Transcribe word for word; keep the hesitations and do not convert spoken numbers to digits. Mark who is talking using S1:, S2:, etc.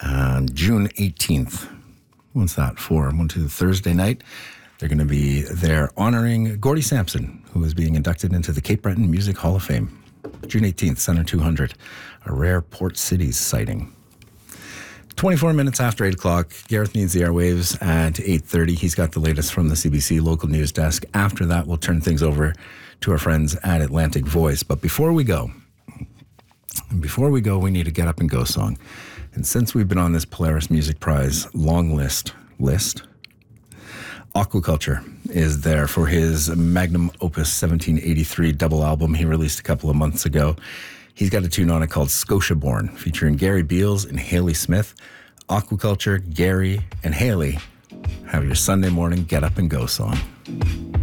S1: uh, June eighteenth. What's that for? One to Thursday night. They're going to be there honoring Gordie Sampson, who is being inducted into the Cape Breton Music Hall of Fame. June eighteenth, Center two hundred, a rare Port Cities sighting. twenty-four minutes after eight o'clock, Gareth needs the airwaves at eight thirty. He's got the latest from the C B C local news desk. After that, we'll turn things over to our friends at Atlantic Voice. But before we go, before we go, we need a Get Up and Go song. And since we've been on this Polaris Music Prize long list, list, Aquaculture is there for his magnum opus seventeen eighty-three double album he released a couple of months ago. He's got a tune on it called Scotia Born, featuring Gary Beals and Haley Smith. Aquaculture, Gary, and Haley have your Sunday morning Get Up and Go song.